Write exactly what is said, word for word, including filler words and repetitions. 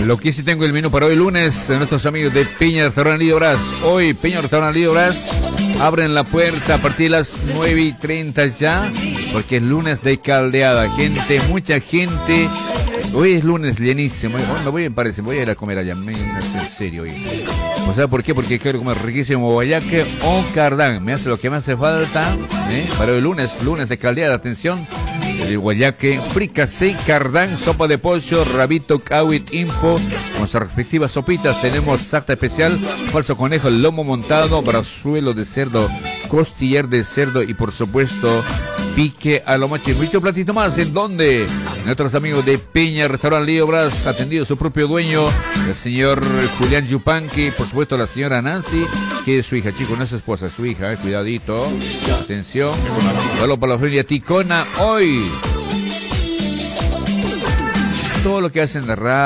Lo que sí tengo el menú para hoy lunes, de nuestros amigos de Peña Restaurante Lido Brás. Hoy Peña Restaurante Lido Brás abren la puerta a partir de las nueve y treinta ya, porque es lunes de caldeada. Gente, mucha gente. Hoy es lunes llenísimo. Oh, me voy, me parece, voy a ir a comer allá. Me, en serio hoy. ¿O sea por qué? Porque quiero comer riquísimo guayaque o cardán. Me hace lo que me hace falta, ¿eh? Para hoy lunes, lunes de caldeada. Atención. El guayaque, fricasé, cardán, sopa de pollo, rabito, cahuit, info, con sus respectivas sopitas. Tenemos sarta especial, falso conejo, lomo montado, brazuelo de cerdo, costillar de cerdo y por supuesto pique a lo macho. Un platito más, ¿en dónde? Nuestros amigos de Peña Restaurante Lido Brás, atendido su propio dueño, el señor Julián Yupanqui, por supuesto la señora Nancy, que es su hija, chicos, no es su esposa, es su hija, eh, cuidadito, atención. Saludos para la familia Ticona, hoy todo lo que hacen de radio.